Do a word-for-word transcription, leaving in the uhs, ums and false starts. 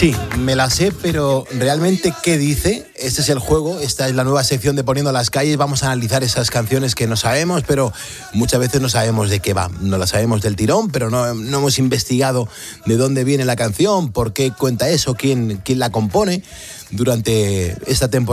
Sí, me la sé, pero realmente, ¿qué dice? Este es el juego, esta es la nueva sección de Poniendo las Calles. Vamos a analizar esas canciones que no sabemos, pero muchas veces no sabemos de qué va. No la sabemos del tirón, pero no, no hemos investigado de dónde viene la canción, por qué cuenta eso, quién, quién la compone durante esta temporada.